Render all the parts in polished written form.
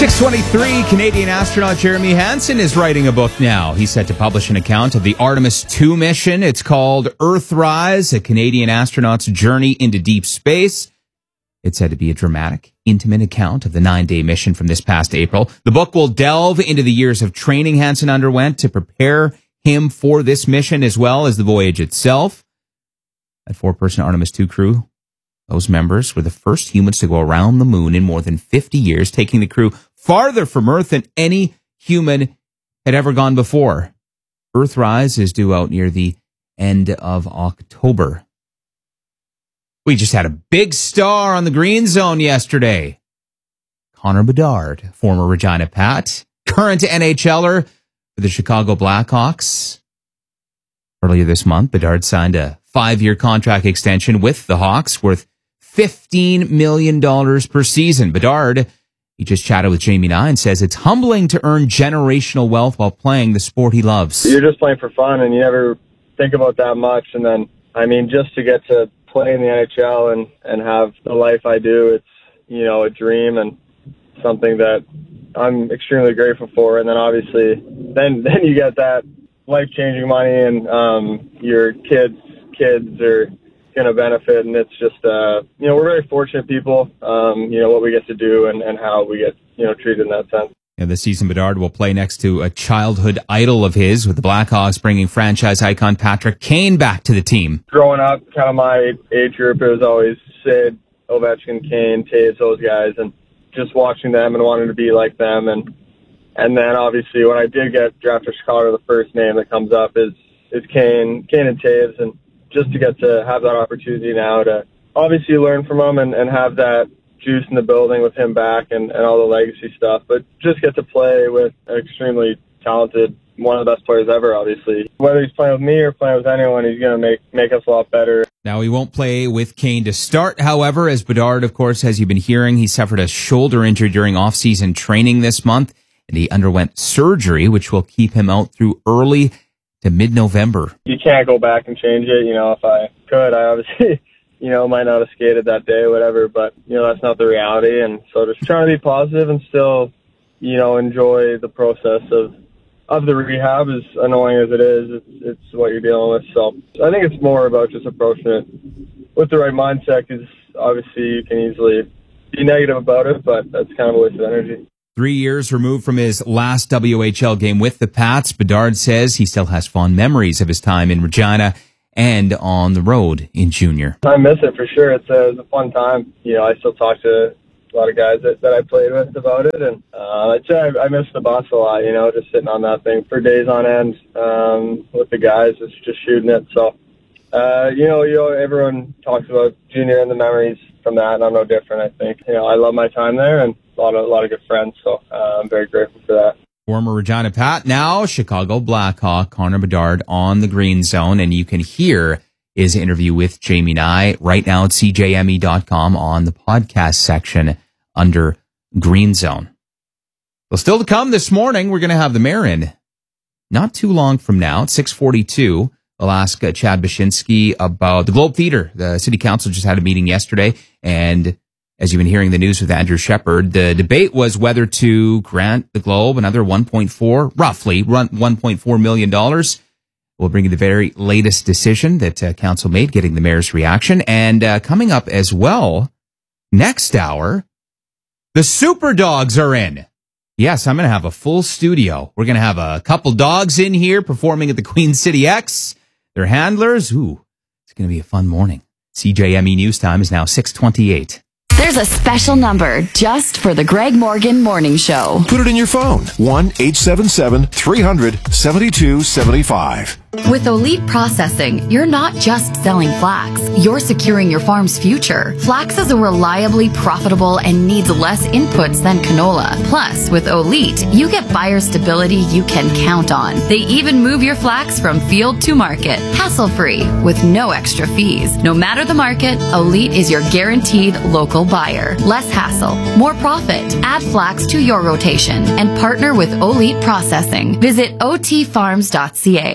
623, Canadian astronaut Jeremy Hansen is writing a book now. He's set to publish an account of the Artemis II mission. It's called Earthrise, a Canadian astronaut's journey into deep space. It's said to be a dramatic, intimate account of the 9-day mission from this past April. The book will delve into the years of training Hansen underwent to prepare him for this mission, as well as the voyage itself. That 4-person Artemis II crew, those members were the first humans to go around the moon in more than 50 years, taking the crew farther from Earth than any human had ever gone before. Earthrise is due out near the end of October. We just had a big star on the Green Zone yesterday. Connor Bedard, former Regina Pat, current NHLer for the Chicago Blackhawks. Earlier this month, Bedard signed a 5-year contract extension with the Hawks worth $15 million per season. Bedard, he just chatted with Jamie Nye and says it's humbling to earn generational wealth while playing the sport he loves. You're just playing for fun, and you never think about that much. And then, just to get to play in the NHL and have the life I do, it's, a dream and something that I'm extremely grateful for. And then obviously, then you get that life-changing money, and your kids are going to benefit. And it's just, we're very fortunate people, what we get to do and how we get, treated in that sense. And this season, Bedard will play next to a childhood idol of his, with the Blackhawks bringing franchise icon Patrick Kane back to the team. Growing up, kind of my age group, it was always Sid, Ovechkin, Kane, Taves, those guys, and just watching them and wanting to be like them. And then obviously when I did get drafted to Chicago, the first name that comes up is Kane and Taves, and just to get to have that opportunity now to obviously learn from him and have that juice in the building with him back and all the legacy stuff, but just get to play with an extremely talented, one of the best players ever, obviously. Whether he's playing with me or playing with anyone, he's going to make us a lot better. Now, he won't play with Kane to start, however, as Bedard, of course, as you've been hearing, he suffered a shoulder injury during off-season training this month, and he underwent surgery, which will keep him out through early to mid-November. You can't go back and change it. If I could, I obviously might not have skated that day or whatever, but, that's not the reality. And so just trying to be positive and still, enjoy the process of the rehab, as annoying as it is. It's what you're dealing with. So I think it's more about just approaching it with the right mindset, because obviously you can easily be negative about it, but that's kind of a waste of energy. 3 years removed from his last WHL game with the Pats, Bedard says he still has fond memories of his time in Regina and on the road in junior. I miss it for sure. It was a fun time. I still talk to a lot of guys that I played with about it, and I'd say I miss the bus a lot, just sitting on that thing for days on end with the guys, just shooting it. So, everyone talks about junior and the memories from that, and I'm no different, I think. I love my time there and a lot of good friends, so I'm very grateful for that. Former Regina Pat, now Chicago Blackhawk, Connor Bedard on the Green Zone, and you can hear his interview with Jamie Nye right now at CJME.com on the podcast section under Green Zone. Well, still to come this morning, we're going to have the mayor in not too long from now at 6:42. We'll ask Chad Baczynski about the Globe Theatre. The city council just had a meeting yesterday, and as you've been hearing the news with Andrew Shepherd, the debate was whether to grant the Globe another roughly $1.4 million. We'll bring you the very latest decision that council made, getting the mayor's reaction. And coming up as well, next hour, the Super Dogs are in. Yes, I'm going to have a full studio. We're going to have a couple dogs in here performing at the Queen City X. Their handlers. Ooh, it's going to be a fun morning. CJME News Time is now 6:28. There's a special number just for the Greg Morgan Morning Show. Put it in your phone. 1-877-300-7275. With Elite Processing, you're not just selling flax. You're securing your farm's future. Flax is a reliably profitable and needs less inputs than canola. Plus, with Elite, you get buyer stability you can count on. They even move your flax from field to market, hassle-free, with no extra fees. No matter the market, Elite is your guaranteed local buyer. Less hassle, more profit. Add flax to your rotation and partner with Elite Processing. Visit otfarms.ca. Now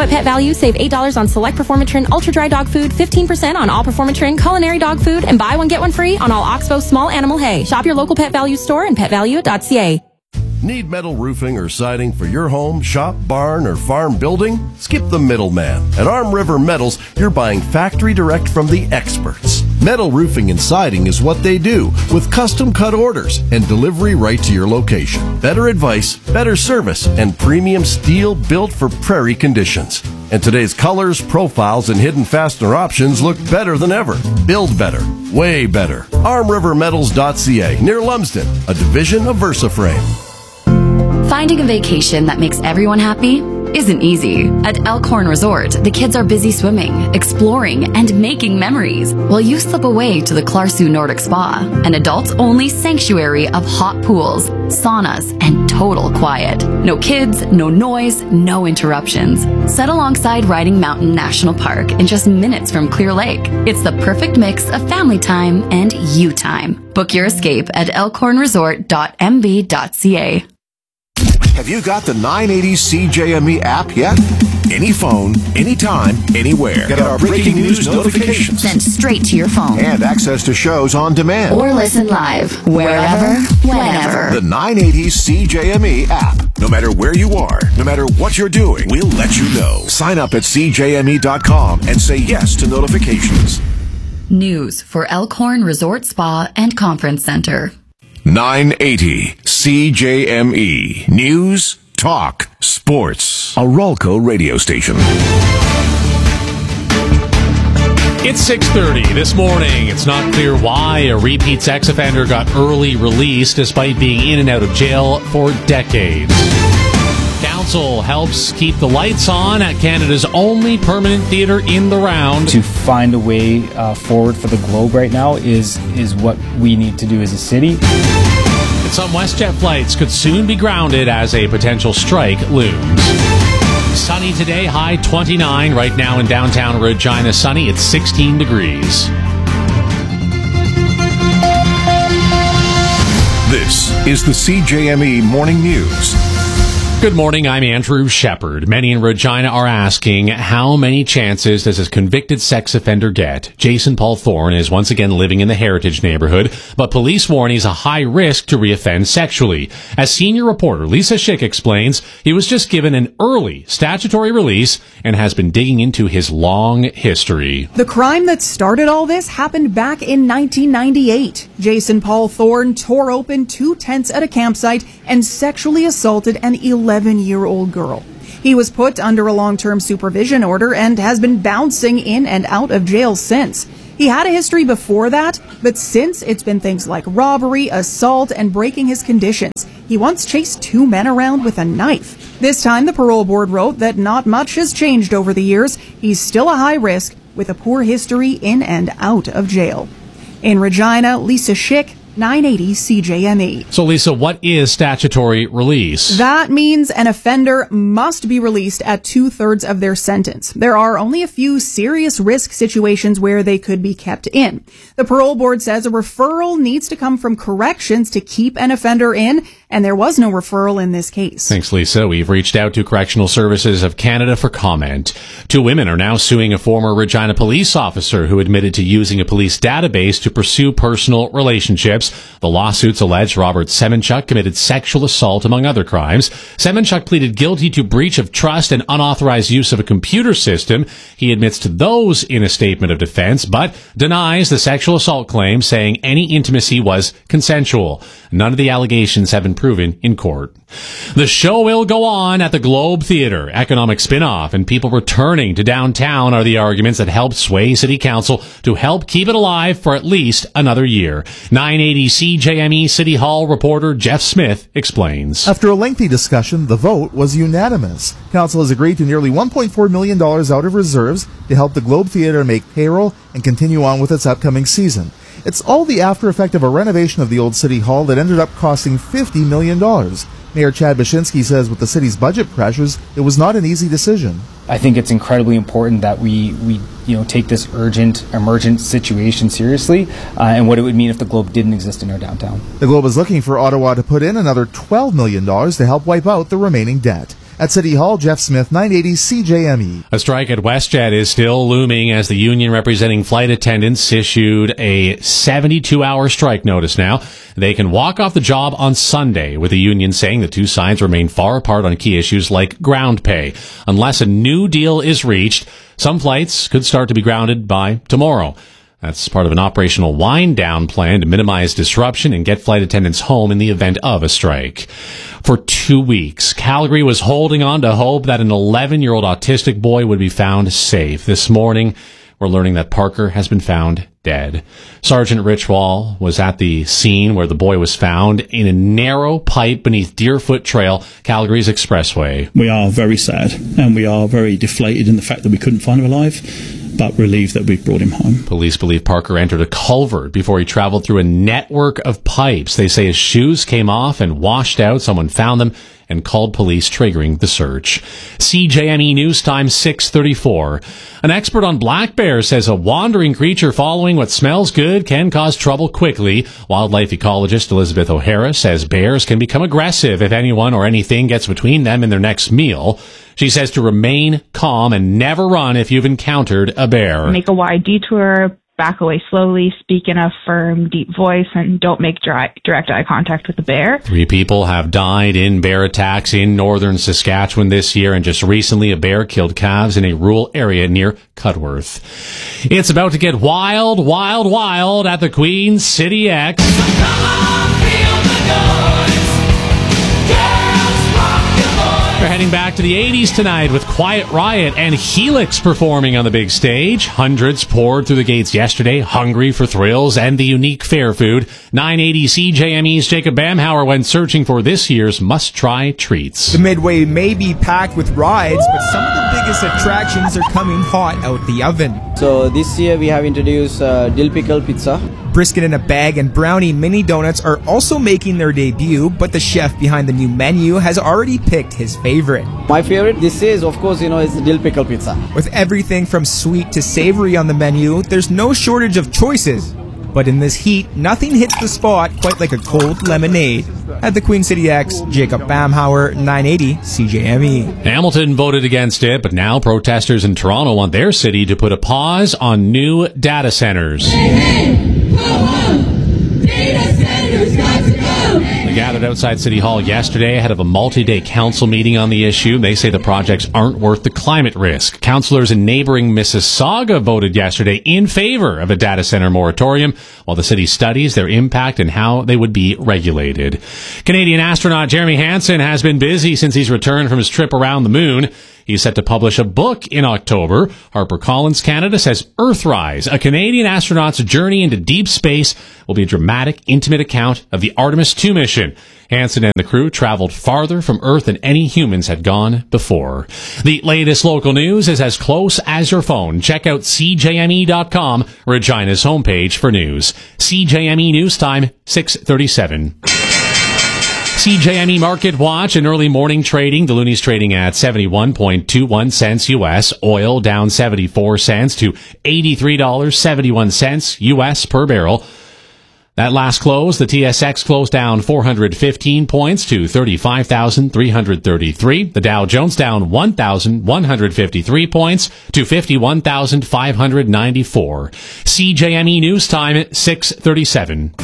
Now at Pet Value, save $8 on select Performatrin Ultra Dry Dog Food, 15% on all Performatrin Culinary Dog Food, and buy one get one free on all Oxbow small animal hay. Shop your local Pet Value store and petvalue.ca. Need metal roofing or siding for your home, shop, barn, or farm building? Skip the middleman. At Arm River Metals, you're buying factory direct from the experts. Metal roofing and siding is what they do, with custom cut orders and delivery right to your location. Better advice, better service, and premium steel built for prairie conditions. And today's colors, profiles, and hidden fastener options look better than ever. Build better. Way better. ArmRiverMetals.ca, near Lumsden, a division of VersaFrame. Finding a vacation that makes everyone happy isn't easy. At Elkhorn Resort, the kids are busy swimming, exploring, and making memories, while you slip away to the Clarsu Nordic Spa, an adults-only sanctuary of hot pools, saunas, and total quiet. No kids, no noise, no interruptions. Set alongside Riding Mountain National Park in just minutes from Clear Lake. It's the perfect mix of family time and you time. Book your escape at elkhornresort.mb.ca. Have you got the 980 CJME app yet? Any phone, anytime, anywhere. Get our breaking news notifications. Sent straight to your phone. And access to shows on demand. Or listen live, wherever, whenever. The 980 CJME app. No matter where you are, no matter what you're doing, we'll let you know. Sign up at CJME.com and say yes to notifications. News for Elkhorn Resort Spa and Conference Center. 980 CJME. News, talk, sports. A Ralco radio station. It's 6:30 this morning. It's not clear why a repeat sex offender got early release despite being in and out of jail for decades. Council helps keep the lights on at Canada's only permanent theatre in the round. To find a way forward for the Globe right now is what we need to do as a city. And some WestJet flights could soon be grounded as a potential strike looms. Sunny today, high 29. Right now in downtown Regina, sunny. It's 16 degrees. This is the CJME Morning News. Good morning, I'm Andrew Shepard. Many in Regina are asking, how many chances does a convicted sex offender get? Jason Paul Thorne is once again living in the Heritage neighborhood, but police warn he's a high risk to reoffend sexually. As senior reporter Lisa Schick explains, he was just given an early statutory release and has been digging into his long history. The crime that started all this happened back in 1998. Jason Paul Thorne tore open 2 tents at a campsite and sexually assaulted an 11-year-old girl. He was put under a long-term supervision order and has been bouncing in and out of jail since. He had a history before that, but since it's been things like robbery, assault, and breaking his conditions. He once chased 2 men around with a knife. This time, the parole board wrote that not much has changed over the years. He's still a high risk with a poor history in and out of jail. In Regina, Lisa Schick, 980 CJME. So, Lisa, what is statutory release? That means an offender must be released at 2/3 of their sentence. There are only a few serious risk situations where they could be kept in. The parole board says a referral needs to come from corrections to keep an offender in, and there was no referral in this case. Thanks, Lisa. We've reached out to Correctional Services of Canada for comment. 2 women are now suing a former Regina police officer who admitted to using a police database to pursue personal relationships. The lawsuits allege Robert Semenchuk committed sexual assault, among other crimes. Semenchuk pleaded guilty to breach of trust and unauthorized use of a computer system. He admits to those in a statement of defense, but denies the sexual assault claim, saying any intimacy was consensual. None of the allegations have been proven in court. The show will go on at the Globe Theatre. Economic spin-off and people returning to downtown are the arguments that helped sway City Council to help keep it alive for at least another year. 980 CJME City Hall reporter Jeff Smith explains. After a lengthy discussion, the vote was unanimous. Council has agreed to nearly $1.4 million out of reserves to help the Globe Theatre make payroll and continue on with its upcoming season. It's all the after effect of a renovation of the old City Hall that ended up costing $50 million. Mayor Chad Baczynski says with the city's budget pressures, it was not an easy decision. I think it's incredibly important that we take this urgent, emergent situation seriously and what it would mean if the Globe didn't exist in our downtown. The Globe is looking for Ottawa to put in another $12 million to help wipe out the remaining debt. At City Hall, Jeff Smith, 980 CJME. A strike at WestJet is still looming as the union representing flight attendants issued a 72-hour strike notice now. They can walk off the job on Sunday, with the union saying the two sides remain far apart on key issues like ground pay. Unless a new deal is reached, some flights could start to be grounded by tomorrow. That's part of an operational wind-down plan to minimize disruption and get flight attendants home in the event of a strike. For 2 weeks, Calgary was holding on to hope that an 11-year-old autistic boy would be found safe. This morning, we're learning that Parker has been found dead. Sergeant Rich Wall was at the scene where the boy was found in a narrow pipe beneath Deerfoot Trail, Calgary's expressway. We are very sad and we are very deflated in the fact that we couldn't find him alive, but relieved that we've brought him home. Police believe Parker entered a culvert before he traveled through a network of pipes. They say his shoes came off and washed out. Someone found them and called police, triggering the search. CJME News Time 6:34. An expert on black bears says a wandering creature following what smells good can cause trouble quickly. Wildlife ecologist Elizabeth O'Hara says bears can become aggressive if anyone or anything gets between them and their next meal. She says to remain calm and never run if you've encountered a bear. Make a wide detour, back away slowly, speak in a firm, deep voice, and don't make direct eye contact with the bear. 3 people have died in bear attacks in northern Saskatchewan this year, and just recently a bear killed calves in a rural area near Cudworth. It's about to get wild, wild, wild at the Queen City X. So come on, feel the noise. We're heading back to the 80s tonight with Quiet Riot and Helix performing on the big stage. Hundreds poured through the gates yesterday, hungry for thrills and the unique fair food. 980 CJME's Jacob Bamhauer went searching for this year's must-try treats. The Midway may be packed with rides, but some of the biggest attractions are coming hot out the oven. So this year we have introduced dill pickle pizza. Brisket in a bag and brownie mini donuts are also making their debut, but the chef behind the new menu has already picked his favorite. My favorite, this is, of course, is the dill pickle pizza. With everything from sweet to savory on the menu, there's no shortage of choices. But in this heat, nothing hits the spot quite like a cold lemonade. At the Queen City X, Jacob Bamhauer, 980 CJME. Hamilton voted against it, but now protesters in Toronto want their city to put a pause on new data centers. Data centers got to go! They gathered outside City Hall yesterday ahead of a multi-day council meeting on the issue. They say the projects aren't worth the climate risk. Councillors in neighboring Mississauga voted yesterday in favor of a data center moratorium, while the city studies their impact and how they would be regulated. Canadian astronaut Jeremy Hansen has been busy since he's returned from his trip around the moon. He's set to publish a book in October. HarperCollins Canada says Earthrise, a Canadian astronaut's journey into deep space, will be a dramatic, intimate account of the Artemis II mission. Hansen and the crew traveled farther from Earth than any humans had gone before. The latest local news is as close as your phone. Check out CJME.com, Regina's homepage for news. CJME News Time, 6:37. CJME Market Watch and early morning trading. The Looney's trading at 71.21 cents U.S. Oil down 74 cents to $83.71 U.S. per barrel. That last close, the TSX closed down 415 points to 35,333. The Dow Jones down 1,153 points to 51,594. CJME News Time at 6:37.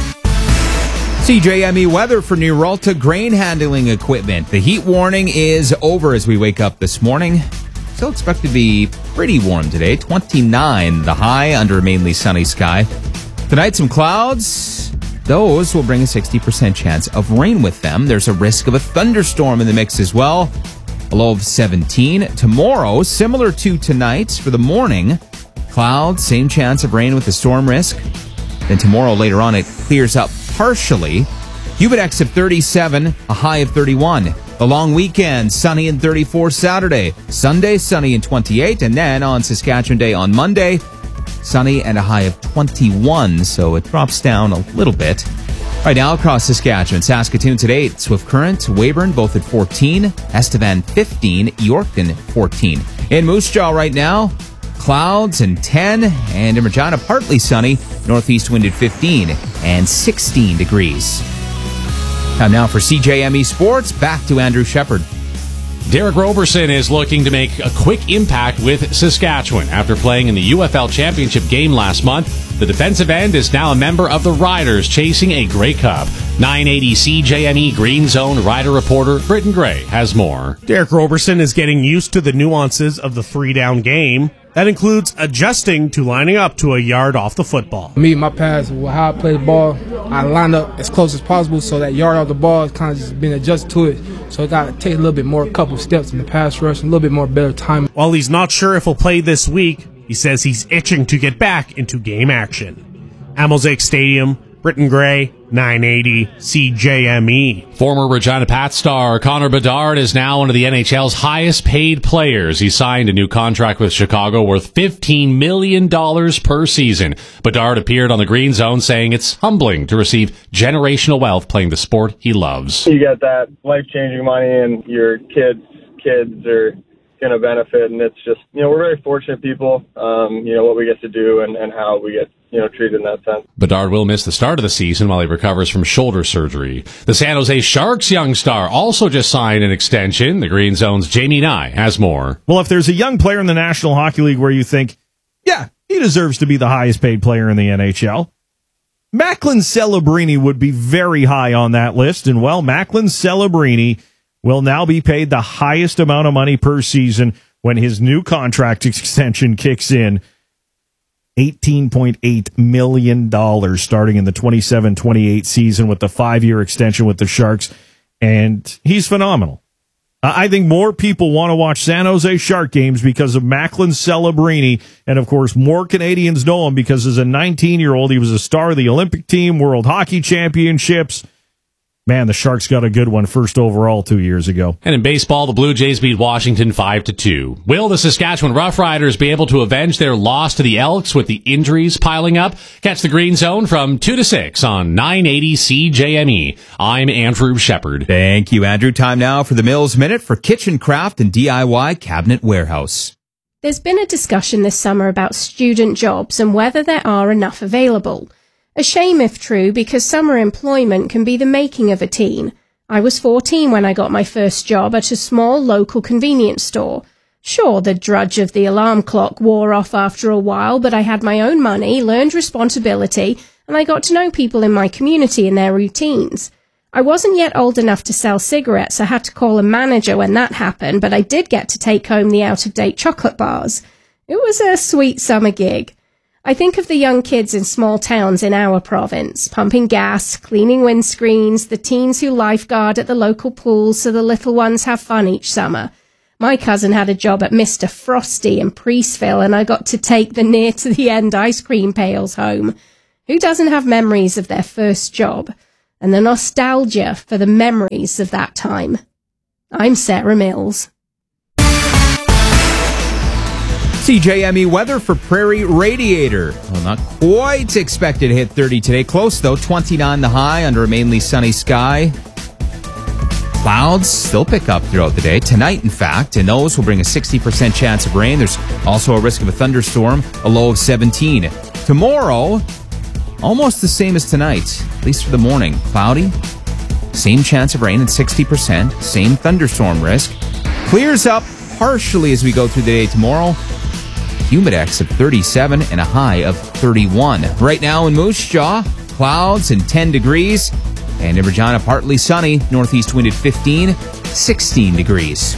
CJME weather for New Ralta grain handling equipment. The heat warning is over as we wake up this morning. Still expected to be pretty warm today. 29 the high under a mainly sunny sky. Tonight some clouds. Those will bring a 60% chance of rain with them. There's a risk of a thunderstorm in the mix as well. A low of 17. Tomorrow, similar to tonight for the morning. Clouds, same chance of rain with the storm risk. Then tomorrow later on it clears up partially. Humidex of 37, a high of 31. The long weekend, sunny and 34 Saturday. Sunday, sunny and 28. And then on Saskatchewan Day on Monday, sunny and a high of 21. So it drops down a little bit. Right now across Saskatchewan, Saskatoon's at 8. Swift Current, Weyburn both at 14. Estevan 15. Yorkton 14. In Moose Jaw right now, clouds and 10, and in Regina, partly sunny, northeast wind at 15 and 16 degrees. Time now for CJME Sports. Back to Andrew Shepard. Derek Roberson is looking to make a quick impact with Saskatchewan. After playing in the UFL Championship game last month, the defensive end is now a member of the Riders chasing a Grey Cup. 980 CJME Green Zone Rider reporter Britton Gray has more. Derek Roberson is getting used to the nuances of the 3-down game. That includes adjusting to lining up to a yard off the football. Me, my pass, how I play the ball, I line up as close as possible so that yard off the ball is kind of just been adjusted to it. So I got to take a little bit more, a couple steps in the pass rush, a little bit more better time. While he's not sure if he'll play this week, he says he's itching to get back into game action. At Mosaic Stadium, Britton Gray, 980 CJME. Former Regina Pats star Connor Bedard is now one of the NHL's highest paid players. He signed a new contract with Chicago worth $15 million per season. Bedard appeared on the Green Zone saying it's humbling to receive generational wealth playing the sport he loves. You get that life-changing money and your kids are going to benefit, and it's just, we're very fortunate people, what we get to do and how we get treated in that sense. Bedard will miss the start of the season while he recovers from shoulder surgery. The San Jose Sharks young star also just signed an extension. The Green Zone's Jamie Nye has more. Well, if there's a young player in the National Hockey League where you think, yeah, he deserves to be the highest paid player in the NHL, Macklin Celebrini would be very high on that list. And, well, Macklin Celebrini will now be paid the highest amount of money per season when his new contract extension kicks in. $18.8 million starting in the 27-28 season with the 5-year extension with the Sharks. And he's phenomenal. I think more people want to watch San Jose Shark games because of Macklin Celebrini. And, of course, more Canadians know him because as a 19-year-old, he was a star of the Olympic team, World Hockey Championships. Man, the Sharks got a good one first overall 2 years ago. And in baseball, the Blue Jays beat Washington 5-2. Will the Saskatchewan Roughriders be able to avenge their loss to the Elks with the injuries piling up? Catch the Green Zone from 2 to 6 on 980 CJME. I'm Andrew Shepard. Thank you, Andrew. Time now for the Mills Minute for Kitchen Craft and DIY Cabinet Warehouse. There's been a discussion this summer about student jobs and whether there are enough available. A shame if true, because summer employment can be the making of a teen. I was 14 when I got my first job at a small local convenience store. Sure, the drudge of the alarm clock wore off after a while, but I had my own money, learned responsibility, and I got to know people in my community and their routines. I wasn't yet old enough to sell cigarettes. I had to call a manager when that happened, but I did get to take home the out-of-date chocolate bars. It was a sweet summer gig. I think of the young kids in small towns in our province, pumping gas, cleaning windscreens, the teens who lifeguard at the local pools so the little ones have fun each summer. My cousin had a job at Mr. Frosty in Priestville, and I got to take the near-to-the-end ice cream pails home. Who doesn't have memories of their first job? And the nostalgia for the memories of that time. I'm Sarah Mills. CJME weather for Prairie Radiator. Well, not quite expected to hit 30 today. Close, though. 29 the high under a mainly sunny sky. Clouds still pick up throughout the day. Tonight, in fact, and those will bring a 60% chance of rain. There's also a risk of a thunderstorm, a low of 17. Tomorrow, almost the same as tonight, at least for the morning. Cloudy, same chance of rain at 60%, same thunderstorm risk. Clears up partially as we go through the day tomorrow. Humidex of 37 and a high of 31. Right now in Moose Jaw, clouds and 10 degrees. And in Regina, partly sunny. Northeast wind at 15, 16 degrees.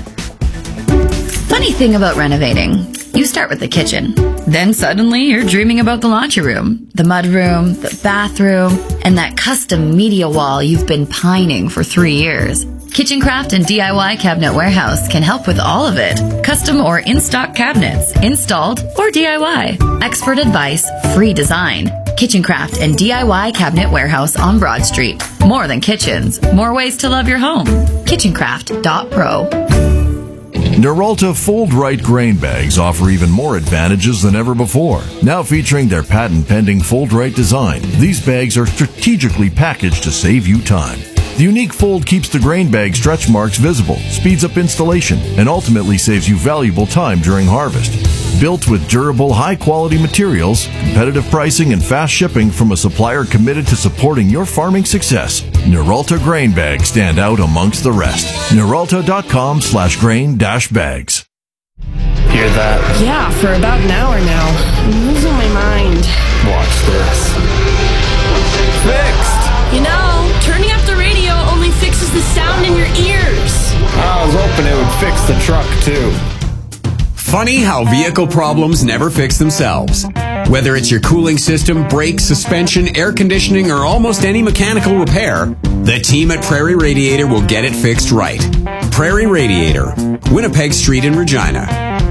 Funny thing about renovating. You start with the kitchen. Then suddenly you're dreaming about the laundry room, the mudroom, the bathroom, and that custom media wall you've been pining for 3 years. Kitchen Craft and DIY Cabinet Warehouse can help with all of it. Custom or in-stock cabinets, installed or DIY. Expert advice, free design. Kitchen Craft and DIY Cabinet Warehouse on Broad Street. More than kitchens, more ways to love your home. KitchenCraft.pro. Noralta Fold-Right grain bags offer even more advantages than ever before. Now featuring their patent-pending Fold-Right design, these bags are strategically packaged to save you time. The unique fold keeps the grain bag stretch marks visible, speeds up installation, and ultimately saves you valuable time during harvest. Built with durable, high-quality materials, competitive pricing, and fast shipping from a supplier committed to supporting your farming success, Neralta grain bags stand out amongst the rest. Neralta.com/grain-bags. Hear that? Yeah, for about an hour now. I'm losing my mind. Watch this. Fixed! You know, turning up the radio only fixes the sound in your ears. I was hoping it would fix the truck, too. Funny how vehicle problems never fix themselves. Whether it's your cooling system, brakes, suspension, air conditioning, or almost any mechanical repair, the team at Prairie Radiator will get it fixed right. Prairie Radiator, Winnipeg Street in Regina.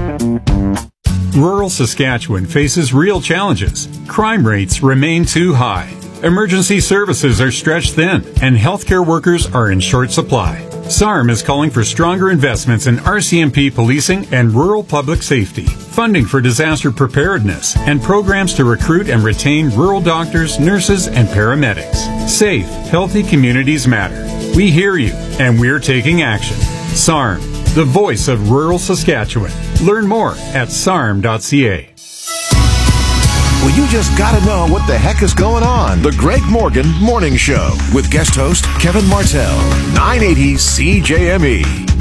Rural Saskatchewan faces real challenges. Crime rates remain too high. Emergency services are stretched thin, and healthcare workers are in short supply. SARM is calling for stronger investments in RCMP policing and rural public safety, funding for disaster preparedness, and programs to recruit and retain rural doctors, nurses, and paramedics. Safe, healthy communities matter. We hear you, and we're taking action. SARM, the voice of rural Saskatchewan. Learn more at sarm.ca. Well, you just gotta know what the heck is going on. The Greg Morgan Morning Show with guest host Kevin Martell, 980 CJME.